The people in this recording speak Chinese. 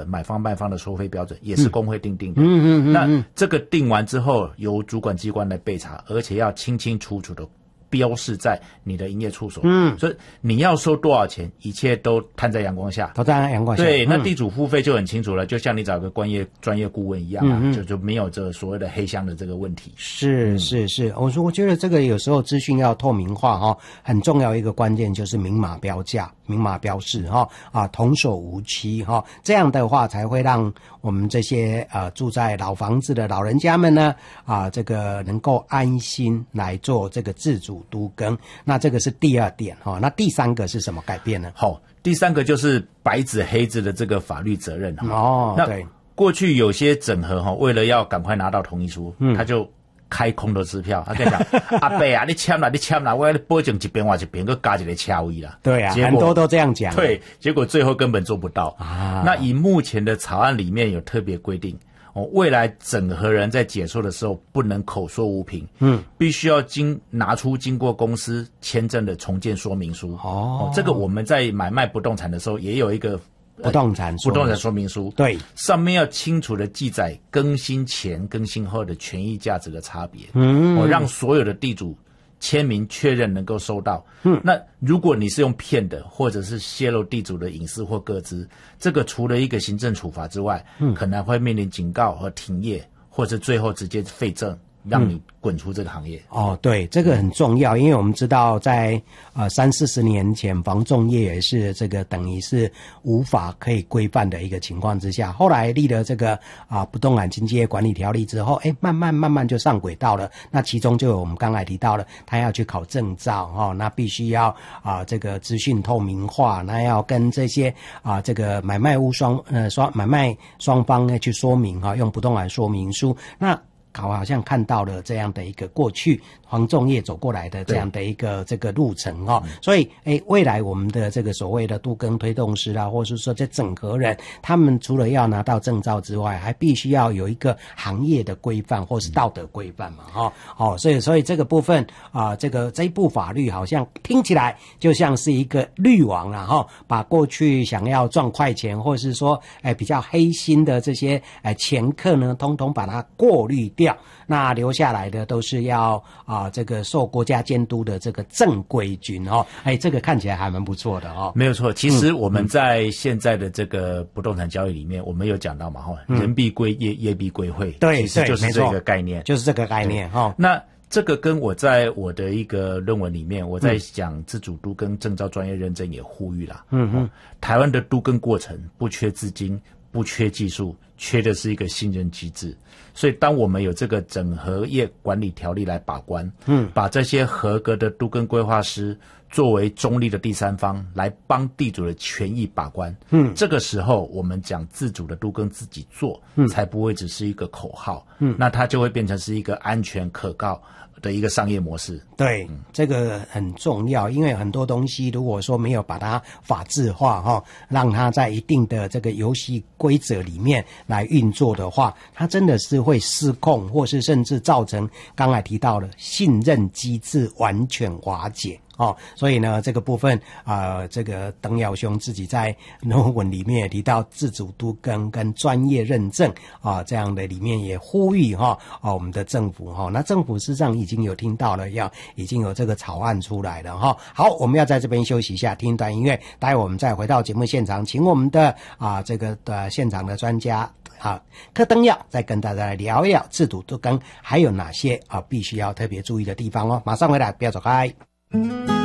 买方卖方的收费标准，也是工会定定的。那这个定完之后，由主管机关来备查，而且要清清楚楚的标示在你的营业处所。所以你要收多少钱，一切都摊在阳光下， 都在阳光下。 对，那地主付费就很清楚了，就像你找个专业顾问一样啊，就没有这所谓的黑箱的这个问题。 是，我觉得这个有时候资讯要透明化很重要一个关键就是明码标价、明码标示童叟无欺这样的话才会让我们这些住在老房子的老人家们呢这个能够安心来做这个自主都更。那这个是第二点那第三个是什么改变呢？ 好，第三个就是白纸黑字的这个法律责任对， 过去有些整合为了要赶快拿到同意书，他就开空头支票，他跟你讲阿伯啊，你签啦，我要你保证一边换一边，佮加一个车位啦。 对啊，很多都这样讲。 对，结果最后根本做不到那以目前的草案里面有特别规定未来整合人在解说的时候不能口说无凭，必须要拿出经过公司签证的重建说明书。这个我们在买卖不动产的时候也有一个不动产说明书， 对，上面要清楚的记载更新前更新后的权益价值的差别，让所有的地主签名确认能够收到。那如果你是用骗的，或者是泄露地主的隐私或个资，这个除了一个行政处罚之外，可能会面临警告和停业，或者最后直接废证，让你滚出这个行业。 对，这个很重要，因为我们知道在30-40年前房仲业也是这个等于是无法可以规范的一个情况之下，后来立了这个不动产经纪业管理条例之后，慢慢就上轨道了。那其中就有我们刚才提到了，他要去考证照那必须要这个资讯透明化，那要跟这些这个买卖双方呢去说明用不动产说明书。那好像看到了这样的一个过去房仲业走过来的这样的一个这个路程所以未来我们的这个所谓的都更推动师或是说这整合人，他们除了要拿到证照之外，还必须要有一个行业的规范或是道德规范嘛所以这个部分这一部法律好像听起来就像是一个滤网把过去想要赚快钱或是说比较黑心的这些掮客呢，通通把它过滤掉，那留下来的都是要这个受国家监督的这个正规军这个看起来还蛮不错的没有错。其实我们在现在的这个不动产交易里面，我们有讲到嘛人必归业，业必归会， 对， 其实就是这个概念， 就是这个概念那这个跟我在我的一个论文里面，我在讲自主都更证照专业认证也呼吁啦。台湾的都更过程不缺资金，不缺技术，缺的是一个信任机制。所以当我们有这个整合业管理条例来把关，把这些合格的都更规划师作为中立的第三方来帮地主的权益把关，这个时候我们讲自主的都更自己做，才不会只是一个口号，那它就会变成是一个安全可靠的一个商业模式。 对，这个很重要，因为很多东西如果说没有把它法制化让它在一定的这个游戏规则里面来运作的话，它真的是会失控，或是甚至造成刚才提到的信任机制完全瓦解。所以呢，这个部分这个邓耀兄自己在论文里面也提到自主都更跟专业认证这样的里面也呼吁我们的政府那政府事实上已经有听到了，已经有这个草案出来了好，我们要在这边休息一下，听一段音乐，待会我们再回到节目现场，请我们的这个现场的专家柯登耀再跟大家来聊一聊自主都更还有哪些必须要特别注意的地方马上回来，不要走开。